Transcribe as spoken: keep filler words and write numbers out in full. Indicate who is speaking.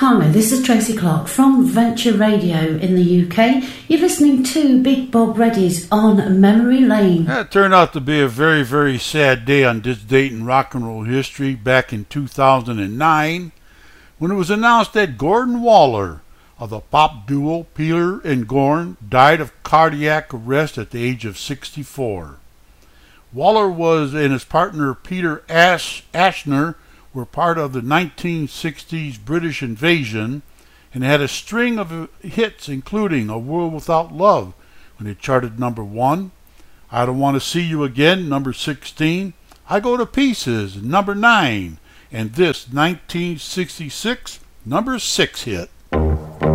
Speaker 1: Hi, this is Tracy Clark from Venture Radio in the U K. You're listening to Big Bob Reddy's On Memory Lane.
Speaker 2: That turned out to be a very, very sad day on this date in rock and roll history back in two thousand nine when it was announced that Gordon Waller of the pop duo Peter and Gordon died of cardiac arrest at the age of sixty-four. Waller was and his partner Peter Ash- Ashner were part of the nineteen sixties British invasion and had a string of hits including A World Without Love when it charted number one, I Don't Want to See You Again, number sixteen, I Go to Pieces, number nine, and this nineteen sixty-six number six hit.